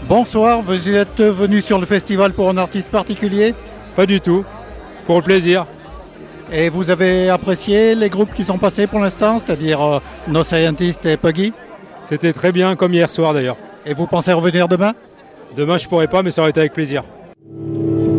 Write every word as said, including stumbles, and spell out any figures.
Bonsoir, vous êtes venu sur le festival pour un artiste particulier? Pas du tout, pour le plaisir. Et vous avez apprécié les groupes qui sont passés pour l'instant, c'est-à-dire euh, No Scientist et Puggy? C'était très bien, comme hier soir d'ailleurs. Et vous pensez revenir demain? Demain je pourrais pas, mais ça aurait été avec plaisir.